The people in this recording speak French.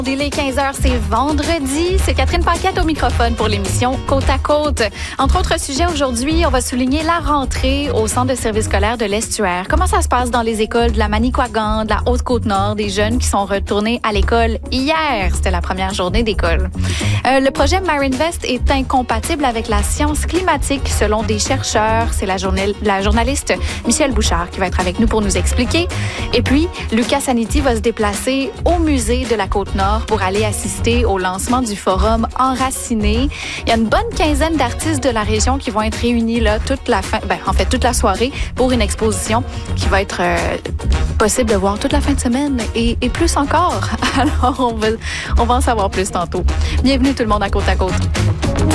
Dès les 15h, c'est vendredi. C'est Catherine Paquette au microphone pour l'émission Côte à Côte. Entre autres sujets, aujourd'hui, on va souligner la rentrée au centre de service scolaire de l'Estuaire. Comment ça se passe dans les écoles de la Manicouagan, de la Haute-Côte-Nord, des jeunes qui sont retournés à l'école hier. C'était la première journée d'école. Le projet MarinVest est incompatible avec la science climatique, selon des chercheurs. C'est la journaliste Michèle Bouchard qui va être avec nous pour nous expliquer. Et puis, Lucas Saniti va se déplacer au musée de la Côte-Nord pour aller assister au lancement du forum Enraciné. Il y a une bonne quinzaine d'artistes de la région qui vont être réunis là toute la soirée pour une exposition qui va être possible de voir toute la fin de semaine et plus encore. Alors, on va en savoir plus tantôt. Bienvenue tout le monde à Côte à Côte.